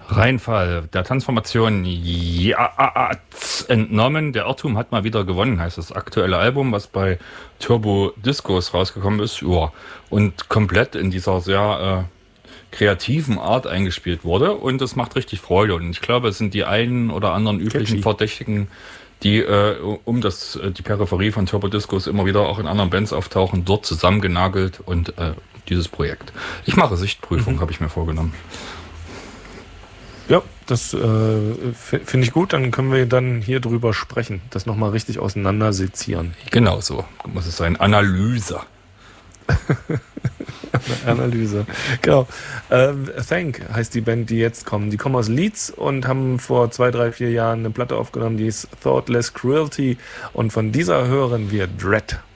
Reinfall der Transformation ja, entnommen. Der Irrtum hat mal wieder gewonnen, heißt das aktuelle Album, was bei Turbo Discos rausgekommen ist. Ja, und komplett in dieser sehr kreativen Art eingespielt wurde. Und das macht richtig Freude. Und ich glaube, es sind die einen oder anderen üblichen Verdächtigen, die die Peripherie von Turbo Discos immer wieder auch in anderen Bands auftauchen, dort zusammengenagelt und dieses Projekt. Ich mache Sichtprüfung, habe ich mir vorgenommen. Ja, das finde ich gut. Dann können wir dann hier drüber sprechen, das nochmal richtig auseinander sezieren. Genau so muss es sein. Analyse. Analyse. Genau. Thank heißt die Band, die jetzt kommen. Die kommen aus Leeds und haben vor 2, 3, 4 Jahren eine Platte aufgenommen, die ist Thoughtless Cruelty. Und von dieser hören wir Dread.